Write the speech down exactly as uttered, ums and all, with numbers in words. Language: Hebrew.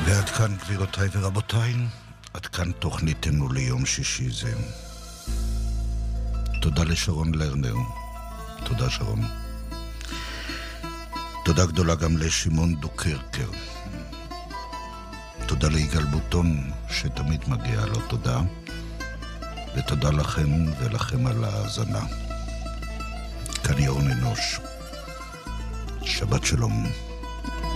ועד כאן גבירותיי ורבותיי, עד כאן תוכניתנו ליום שישי זה. תודה לשרון לרנר, תודה שרון. תודה גדולה גם לשמעון דוקרקר. תודה ליגאל בוטון שתמיד מגיע לו תודה. ותודה לכם ולכם על ההאזנה. כאן ירון אנוש. שבת שלום.